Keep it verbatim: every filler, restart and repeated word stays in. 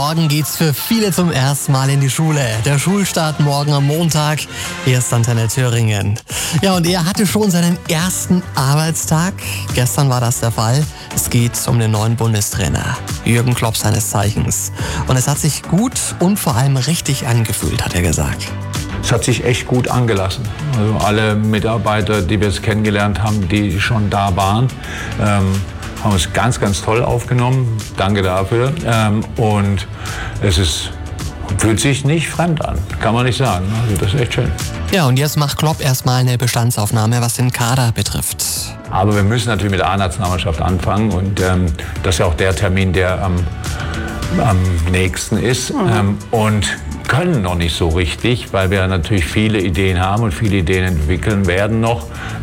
Morgen geht's für viele zum ersten Mal in die Schule. Der Schulstart morgen am Montag. Hier ist Antenne Thüringen. Ja, und er hatte schon seinen ersten Arbeitstag. Gestern war das der Fall. Es geht um den neuen Bundestrainer, Jürgen Klopp seines Zeichens. Und es hat sich gut und vor allem richtig angefühlt, hat er gesagt. Es hat sich echt gut angelassen. Also alle Mitarbeiter, die wir jetzt kennengelernt haben, die schon da waren, ähm, haben es ganz, ganz toll aufgenommen. Danke dafür. Ähm, und es ist, fühlt sich nicht fremd an, kann man nicht sagen. Also das ist echt schön. Ja, und jetzt macht Klopp erstmal eine Bestandsaufnahme, was den Kader betrifft. Aber wir müssen natürlich mit der A-Nationalmannschaft anfangen. Und ähm, das ist ja auch der Termin, der am, am nächsten ist. Mhm. Ähm, und können noch nicht so richtig, weil wir natürlich viele Ideen haben und viele Ideen entwickeln werden noch.